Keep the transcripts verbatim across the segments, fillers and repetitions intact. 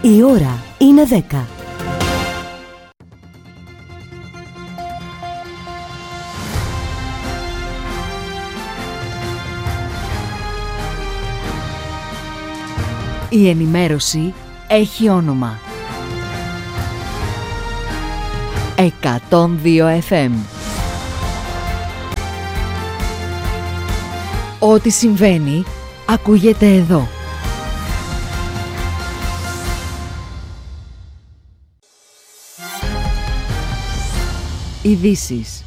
Η ώρα είναι δέκα. Η ενημέρωση έχει όνομα. εκατόν δύο εφ εμ. Ό,τι συμβαίνει, ακούγεται εδώ. Ειδήσεις.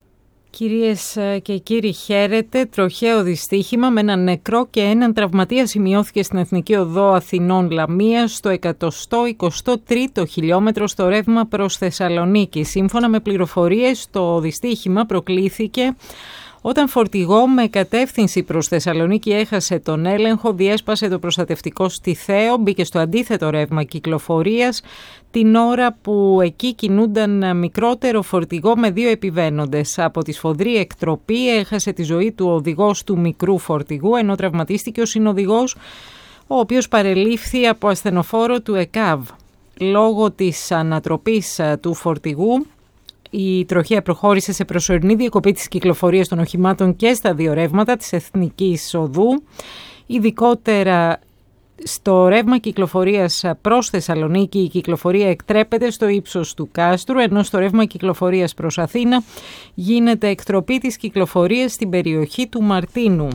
Κυρίες και κύριοι, χαίρετε. Τροχαίο δυστύχημα με έναν νεκρό και έναν τραυματία σημειώθηκε στην Εθνική Οδό Αθηνών Λαμίας στο εκατόν είκοσι τρίτο χιλιόμετρο στο ρεύμα προς Θεσσαλονίκη. Σύμφωνα με πληροφορίες, το δυστύχημα προκλήθηκε όταν φορτηγό με κατεύθυνση προς Θεσσαλονίκη έχασε τον έλεγχο, διέσπασε το προστατευτικό στιθαίο, μπήκε στο αντίθετο ρεύμα κυκλοφορίας την ώρα που εκεί κινούνταν μικρότερο φορτηγό με δύο επιβαίνοντες. Από τη σφοδρή εκτροπή έχασε τη ζωή του οδηγός του μικρού φορτηγού, ενώ τραυματίστηκε ο συνοδηγός, ο οποίος παρελήφθη από ασθενοφόρο του ΕΚΑΒ. Λόγω της ανατροπής του φορτηγού, η τροχαία προχώρησε σε προσωρινή διακοπή της κυκλοφορίας των οχημάτων και στα δύο ρεύματα της Εθνικής Οδού, ειδικότερα στο ρεύμα κυκλοφορίας προς Θεσσαλονίκη η κυκλοφορία εκτρέπεται στο ύψος του κάστρου, ενώ στο ρεύμα κυκλοφορίας προς Αθήνα γίνεται εκτροπή της κυκλοφορίας στην περιοχή του Μαρτίνου.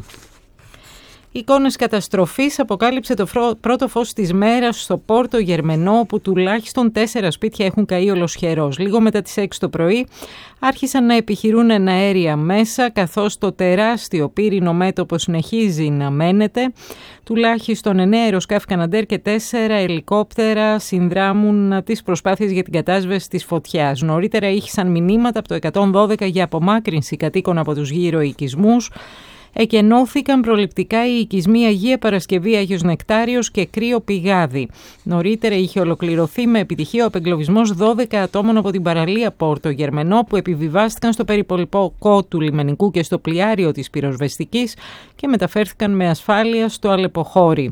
Εικόνες καταστροφής αποκάλυψε το πρώτο φως της μέρας στο Πόρτο Γερμενό, όπου τουλάχιστον τέσσερα σπίτια έχουν καεί ολοσχερός. Λίγο μετά τις έξι το πρωί άρχισαν να επιχειρούν εναέρια μέσα, καθώς το τεράστιο πύρινο μέτωπο συνεχίζει να μένεται. Τουλάχιστον εννέα αεροσκάφη Καναντέρ και τέσσερα ελικόπτερα συνδράμουν τις προσπάθειες για την κατάσβεση της φωτιάς. Νωρίτερα ήχησαν μηνύματα από το εκατόν δώδεκα για απομάκρυνση κατοίκων από τους γύρω οικισμούς. Εκενώθηκαν προληπτικά οι οικισμοί Αγία Παρασκευή, Άγιος Νεκτάριος και Κρύο Πηγάδι. Νωρίτερα είχε ολοκληρωθεί με επιτυχία ο απεγκλωβισμός δώδεκα ατόμων από την παραλία Πόρτο Γερμενό, που επιβιβάστηκαν στο περιπολικό του λιμενικού και στο πλοιάριο της πυροσβεστικής και μεταφέρθηκαν με ασφάλεια στο Αλεποχώρι.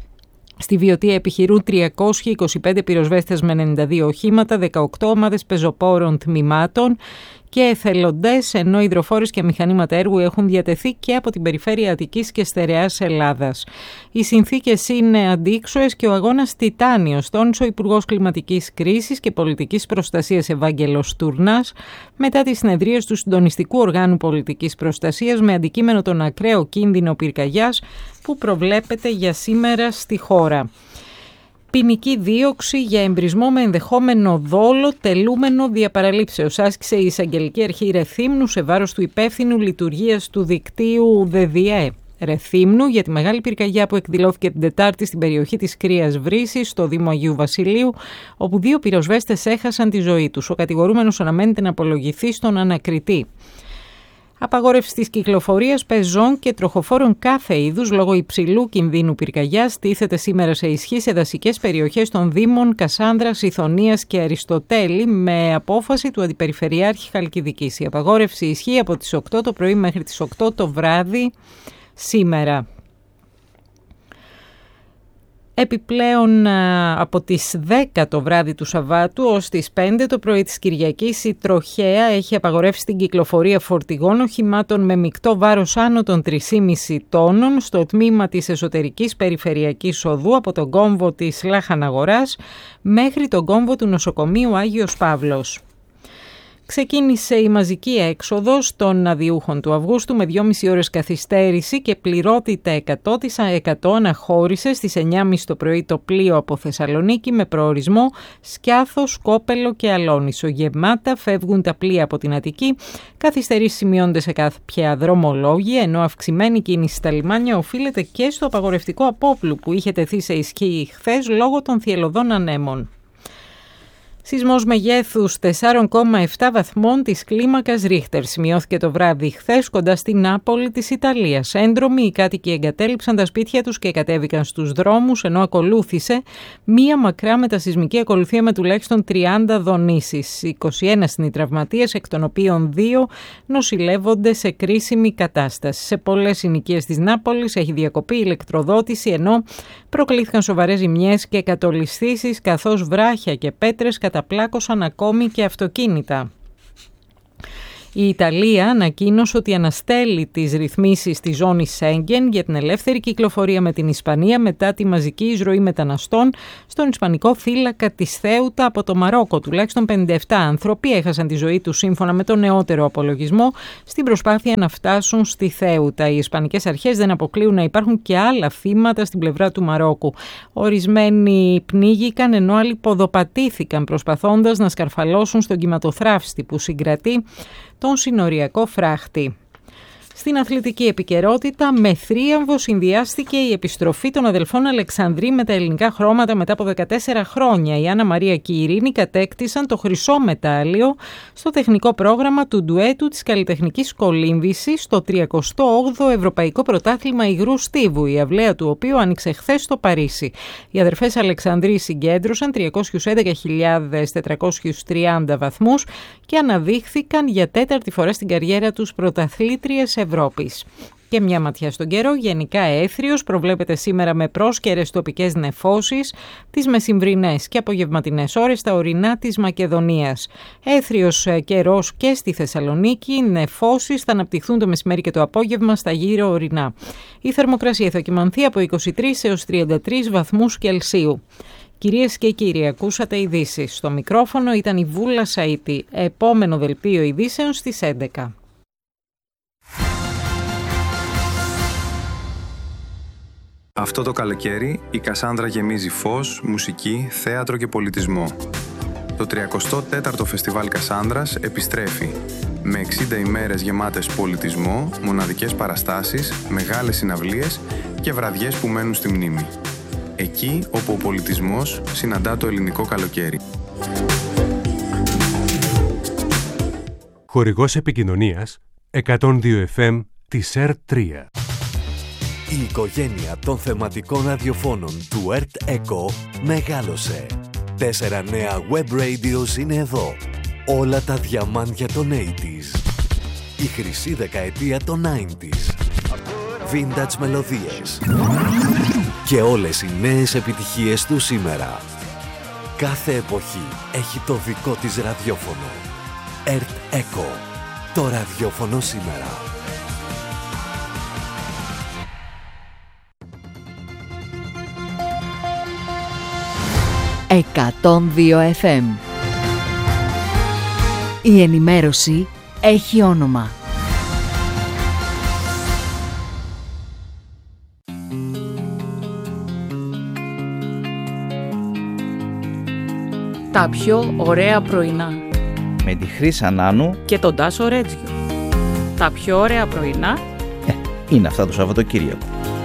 Στη Βιωτία επιχειρούν τριακόσιοι είκοσι πέντε πυροσβέστες με ενενήντα δύο οχήματα, δεκαοκτώ ομάδες πεζοπόρων τμήματων και εθελοντές, ενώ υδροφόρες και μηχανήματα έργου έχουν διατεθεί και από την περιφέρεια Αττικής και Στερεάς Ελλάδας. Οι συνθήκες είναι αντίξωες και ο αγώνας τιτάνιος, τόνισε ο Υπουργός Κλιματικής Κρίσης και Πολιτικής Προστασίας Ευάγγελος Τουρνάς μετά τις συνεδρίες του Συντονιστικού Οργάνου Πολιτικής Προστασίας με αντικείμενο τον ακραίο κίνδυνο πυρκαγιάς που προβλέπεται για σήμερα στη χώρα. Ποινική δίωξη για εμπρισμό με ενδεχόμενο δόλο τελούμενο διαπαραλήψεως άσκησε η Εισαγγελική Αρχή Ρεθύμνου σε βάρος του υπεύθυνου λειτουργίας του δικτύου ΔΕΔΙΕ Ρεθύμνου για τη μεγάλη πυρκαγιά που εκδηλώθηκε την Τετάρτη στην περιοχή της Κρύας Βρύσης, στο Δήμο Αγίου Βασιλείου, όπου δύο πυροσβέστες έχασαν τη ζωή τους. Ο κατηγορούμενος αναμένεται να απολογηθεί στον ανακριτή. Απαγόρευση της κυκλοφορίας πεζών και τροχοφόρων κάθε είδους λόγω υψηλού κινδύνου πυρκαγιάς τίθεται σήμερα σε ισχύ σε δασικές περιοχές των Δήμων Κασάνδρας, Ιθωνίας και Αριστοτέλη με απόφαση του Αντιπεριφερειάρχη Χαλκιδικής. Η απαγόρευση ισχύει από τις οκτώ το πρωί μέχρι τις οκτώ το βράδυ σήμερα. Επιπλέον από τις δέκα το βράδυ του Σαββάτου ως τις πέντε το πρωί της Κυριακής η τροχαία έχει απαγορεύσει την κυκλοφορία φορτηγών οχημάτων με μεικτό βάρος άνω των τρία κόμμα πέντε τόνων στο τμήμα της εσωτερικής περιφερειακής οδού από τον κόμβο της Λάχαναγοράς μέχρι τον κόμβο του νοσοκομείου Άγιος Παύλος. Ξεκίνησε η μαζική έξοδος των αδειούχων του Αυγούστου με δυόμιση ώρες καθυστέρηση και πληρότητα εκατό τοις εκατό αναχώρησε στις εννιά και μισή το πρωί το πλοίο από Θεσσαλονίκη με προορισμό Σκιάθος, Σκόπελο και Αλόνισο. Γεμάτα φεύγουν τα πλοία από την Αττική, καθυστερήσεις σημειώνονται σε κάποια δρομολόγια, ενώ αυξημένη κίνηση στα λιμάνια οφείλεται και στο απαγορευτικό απόπλου που είχε τεθεί σε ισχύ χθες λόγω των θυελλωδών ανέμων. Σεισμός μεγέθους τέσσερα κόμμα επτά βαθμών της κλίμακας Ρίχτερ σημειώθηκε το βράδυ χθες κοντά στην Νάπολη της Ιταλίας. Έντρομοι οι κάτοικοι εγκατέλειψαν τα σπίτια τους και κατέβηκαν στους δρόμους, ενώ ακολούθησε μία μακρά μετασεισμική ακολουθία με τουλάχιστον τριάντα δονήσεις. είκοσι ένα είναι οι τραυματίες, εκ των οποίων δύο νοσηλεύονται σε κρίσιμη κατάσταση. Σε πολλές συνοικίες της Νάπολης έχει διακοπεί η ηλεκτροδότηση, ενώ προκλήθηκαν σοβαρές ζημιές και κατολισθήσεις, καθώς βράχια και πέτρες καταπλάκωσαν ακόμη και αυτοκίνητα. Η Ιταλία ανακοίνωσε ότι αναστέλει τις ρυθμίσεις της ζώνης Σέγγεν για την ελεύθερη κυκλοφορία με την Ισπανία μετά τη μαζική εισρωή μεταναστών στον ισπανικό θύλακα της Θέουτα από το Μαρόκο. Τουλάχιστον πενήντα επτά άνθρωποι έχασαν τη ζωή τους σύμφωνα με τον νεότερο απολογισμό στην προσπάθεια να φτάσουν στη Θέουτα. Οι ισπανικές αρχές δεν αποκλείουν να υπάρχουν και άλλα θύματα στην πλευρά του Μαρόκου. Ορισμένοι πνίγηκαν, ενώ άλλοι ποδοπατήθηκαν προσπαθώντας να σκαρφαλώσουν στον κυματοθράφστη που συγκρατεί τον συνοριακό φράχτη. Στην αθλητική επικαιρότητα, με θρίαμβο συνδυάστηκε η επιστροφή των αδελφών Αλεξανδρή με τα ελληνικά χρώματα μετά από δεκατέσσερα χρόνια. Η Άννα Μαρία και η Ειρήνη κατέκτησαν το χρυσό μετάλλιο στο τεχνικό πρόγραμμα του ντουέτου της καλλιτεχνικής κολύμβησης στο τριακοστό όγδοο Ευρωπαϊκό Πρωτάθλημα Υγρού Στίβου, η αυλαία του οποίου άνοιξε χθες στο Παρίσι. Οι αδερφές Αλεξανδρή συγκέντρωσαν τριακόσιες έντεκα χιλιάδες τετρακόσιους τριάντα βαθμούς και αναδείχθηκαν για τέταρτη φορά στην καριέρα τους πρωταθλήτριες Ευρώπης. Και μια ματιά στον καιρό, γενικά έθριος, προβλέπεται σήμερα με πρόσκαιρες τοπικές νεφώσεις τις μεσημβρινές και απογευματινές ώρες στα ορεινά της Μακεδονίας. Έθριος καιρός και στη Θεσσαλονίκη, νεφώσεις θα αναπτυχθούν το μεσημέρι και το απόγευμα στα γύρω ορεινά. Η θερμοκρασία θα κυμανθεί από είκοσι τρεις έως τριάντα τρεις βαθμούς Κελσίου. Κυρίες και κύριοι, ακούσατε ειδήσεις. Στο μικρόφωνο ήταν η Βούλα Σαΐτη. Επόμενο δελτίο ειδήσεων στις έντεκα. Αυτό το καλοκαίρι η Κασάνδρα γεμίζει φως, μουσική, θέατρο και πολιτισμό. Το τριακοστό τέταρτο Φεστιβάλ Κασάνδρας επιστρέφει με εξήντα ημέρες γεμάτες πολιτισμό, μοναδικές παραστάσεις, μεγάλες συναυλίες και βραδιές που μένουν στη μνήμη. Εκεί όπου ο πολιτισμός συναντά το ελληνικό καλοκαίρι. Χορηγός επικοινωνίας εκατόν δύο εφ εμ της ΕΡΤ τρία. Η οικογένεια των θεματικών ραδιοφώνων του ΕΡΤ Echo μεγάλωσε. Τέσσερα νέα web radios είναι εδώ. Όλα τα διαμάντια των ογδόντα. Η χρυσή δεκαετία των ενενήντα. Vintage μελωδίες. Και όλες οι νέες επιτυχίες του σήμερα. Κάθε εποχή έχει το δικό της ραδιόφωνο. ΕΡΤ Echo. Το ραδιόφωνο σήμερα. εκατόν δύο εφ εμ. Η ενημέρωση έχει όνομα. Τα πιο ωραία πρωινά. Με τη Χρύσα Νάνου και τον Τάσο Ρέτζιο. Τα πιο ωραία πρωινά ε, είναι αυτά το Σαββατοκύριακο.